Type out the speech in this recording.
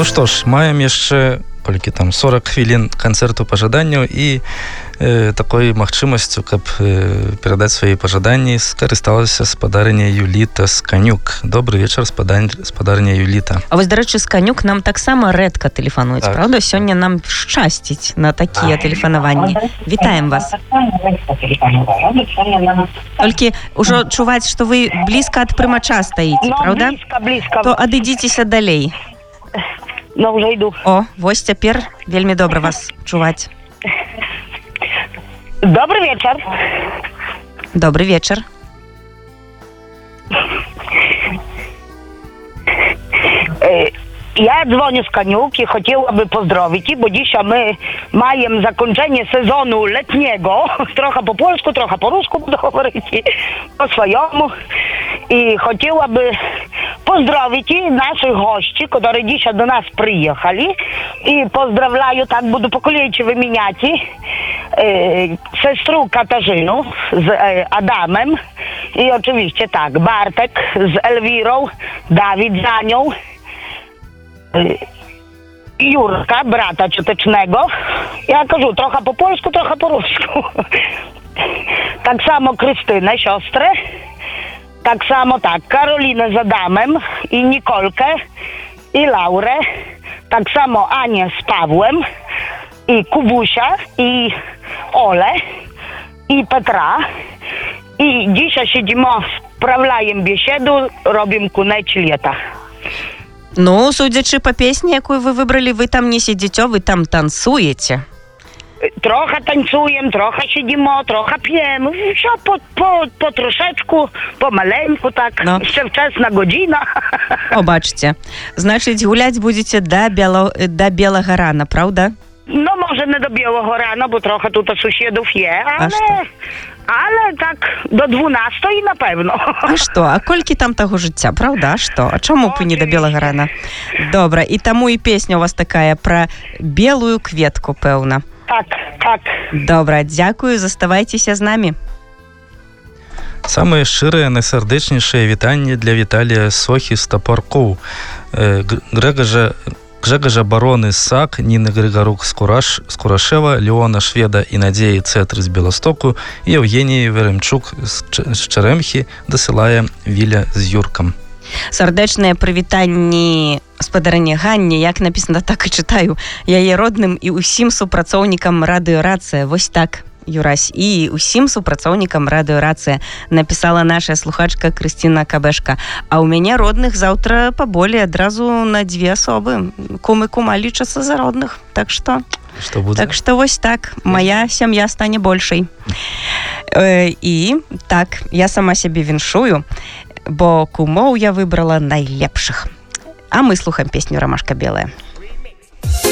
Ну што ж, маем яшчэ колькі там 40 хвілін канцэрту пажаданняў і такой магчымасцю, каб перадаць свае пажаданні, скарысталася спадарыня Юліта Сканюк. Добры вечар, спадарыня Юліта. А вось, дарэчы, Сканюк нам таксама рэдка тэлефануюць, так. Правда? Сёння нам шчасціць на такія тэлефанаванні. Вітаем вас. Толькі ўжо чуваць, што вы блізка ад прымача стаіце, правда? Блізка. То адыдзіцеся далей. Ну, уже иду. О, вось цяпер вельмі добра вас чуваць. Добрый вечер. Добрый вечер. Я dzwonię z Kaniuki, chciałabym pozdrowić, bo dzisiaj my mamy zakończenie sezonu letniego, trochę po polsku, trochę po rusku budę mówić, po swojemu. I chciałabym pozdrowić naszych gości, którzy dzisiaj do nas przyjechali. I pozdrawiam, tak budu po kolei wymieniać, sestru Katarzynę z Adamem. I oczywiście tak, Bartek z Elwirą, Dawid z Anią, Jurka, brata ciotecznego. Ja кажу, trochę po polsku, trochę po rusku. Tak samo Krystynę, siostrę. Tak samo tak, Karolinę z Adamem i Nikolkę i Laurę. Tak samo Anię z Pawłem i Kubusia i Olę i Petra. I dzisiaj siedzimy, sправляем беседу, робим кунеч лета. Ну, судячи по песні, яку ви вибрали, ви там не сидите, ви там танцюєте. Trochę tańcujemy, trochę siedzimy, trochę pijemy. Все po troszeczku, pomaleńku, tak. No. Jeszcze wczesna godzina. O, baczcie. Значить, гуляти будете до білого рана, правда? No może nie do białego rana, bo trochę tutaj sąsiadów jest, ale tak do 12 na pewno. А што? А колькі там таго жыцця, правда? А што? А чаму б не да белага рана? Добра, і таму і песня у вас такая пра белую кветку, пэўна. Так. Добра, дзякую, заставайцеся з намі. Самыя шчырыя, найсардэчнейшыя вітанні для Віталія Сохі з Тапаркоў, Грегожа Бароны з САК, Ніны Грыгарук з Курашева, Леона Шведа і Надзеі Цэтры з Беластоку і Евгеній Веремчук з Чарэмхі дасылае Віля з Юркам. Сардэчныя прывітанні спадарыні Ганне, як напісана, так і чытаю, яе родным і ўсім супрацоўнікам радыёрацыя. Вось так, Юрась, і ўсім супрацоўнікам радыёрацыя напісала наша слухачка Крысціна Кабэшка. А ў мяне родных заўтра паболей, адразу на 2 асобы. Кум і кума лічацца за родных. Так што вось так, моя сям'я стане большай. І так, я сама сябе віншую, бо кумоў я выбрала найлепшых. А мы слухаем песню «Ромашка белая».